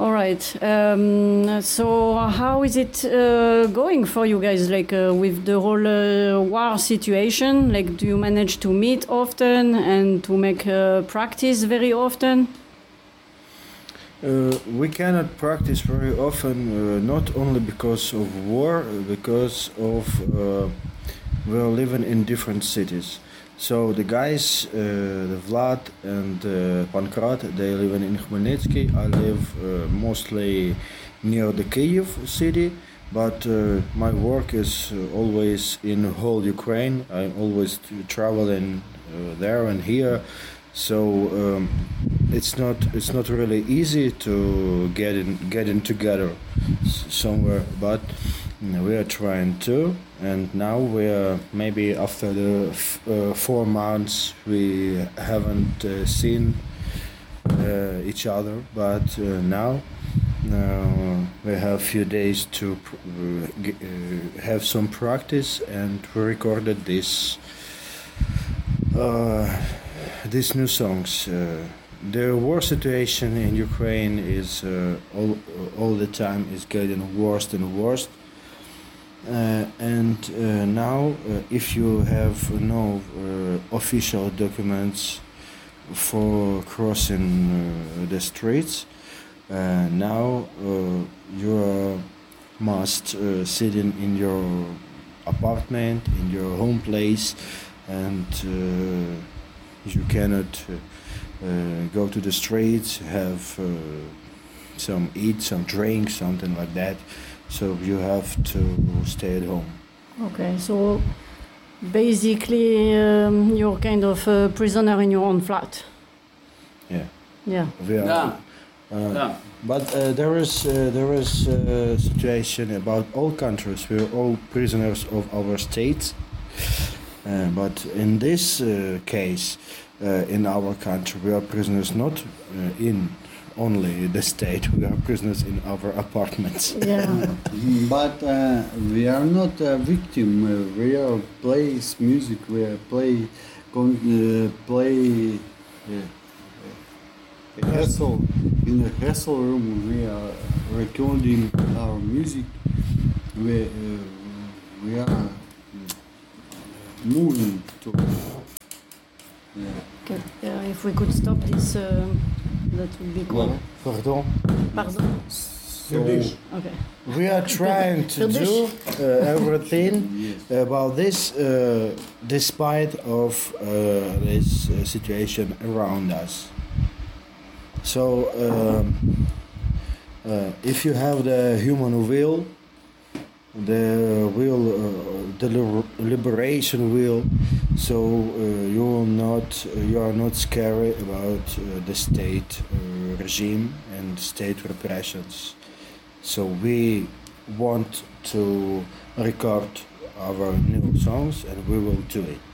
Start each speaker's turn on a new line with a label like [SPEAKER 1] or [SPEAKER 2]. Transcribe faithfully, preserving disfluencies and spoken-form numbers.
[SPEAKER 1] All right. Um, so how is it uh, going for you guys? Like uh, with the whole uh, war situation, like do you manage to meet often and to make uh, practice very often?
[SPEAKER 2] Uh, we cannot practice very often, uh, not only because of war, uh, because of uh, we're living in different cities. So the guys, uh, the Vlad and uh, Pankrat, they live in Khmelnytsky. I live uh, mostly near the Kyiv city, but uh, my work is uh, always in whole Ukraine. I'm always t- traveling uh, there and here. So um, it's not it's not really easy to get in get in together s- somewhere, but you know, we are trying to. And now we are maybe after the f- uh, four months we haven't uh, seen uh, each other, but uh, now uh, we have a few days to pr- uh, g- uh, have some practice, and we recorded this. Uh, these new songs. Uh, the war situation in Ukraine is uh, all all the time is getting worse and worse. Uh, and uh, now, uh, if you have no uh, official documents for crossing uh, the streets, uh, now uh, you are must uh, sit in, in your apartment, in your home place, and uh, you cannot uh, uh, go to the streets, have uh, some eat, some drink, something like that. So you have to stay at home.
[SPEAKER 1] Okay, so basically um, you're kind of a prisoner in your own flat.
[SPEAKER 2] Yeah.
[SPEAKER 1] Yeah.
[SPEAKER 2] We are,
[SPEAKER 3] Yeah.
[SPEAKER 2] uh,
[SPEAKER 3] Yeah.
[SPEAKER 2] But uh, there is uh, there is a situation about all countries. We are all prisoners of our states. Uh, but in this uh, case, uh, in our country, we are prisoners not uh, in only the state. We are prisoners in our apartments.
[SPEAKER 1] Yeah.
[SPEAKER 4] But uh, we are not a victim. Uh, we are plays music. We are play con- uh, play uh, rehearsal in a rehearsal room. We are recording our music. We uh, we are moving to. Yeah.
[SPEAKER 1] Okay. Uh, if we could stop this, uh, that would be cool.
[SPEAKER 2] Pardon.
[SPEAKER 1] Pardon.
[SPEAKER 2] So
[SPEAKER 1] Okay.
[SPEAKER 2] we are trying to do uh, everything about this, uh, despite of uh, this uh, situation around us. So um, uh, if you have the human will, the will, uh, the liber- liberation will, so uh, you will not, you are not scary about uh, the state uh, regime and state repressions. So we want to record our new songs, and we will do it.